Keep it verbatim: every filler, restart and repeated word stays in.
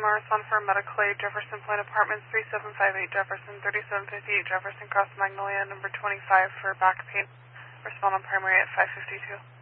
I'll respond for medical aid, Jefferson Point Apartments, three seven five eight Jefferson, thirty-seven fifty-eight Jefferson, Cross Magnolia, number twenty-five for back pain. Respond on primary at five fifty-two.